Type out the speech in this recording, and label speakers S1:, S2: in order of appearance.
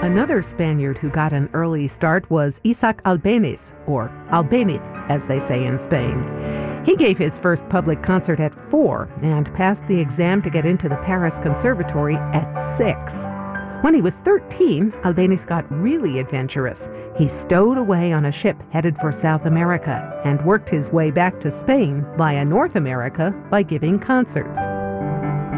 S1: Another Spaniard who got an early start was Isaac Albéniz, or Albéniz, as they say in Spain. He gave his first public concert at 4 and passed the exam to get into the Paris Conservatory at 6. When he was 13, Albéniz got really adventurous. He stowed away on a ship headed for South America and worked his way back to Spain via North America by giving concerts.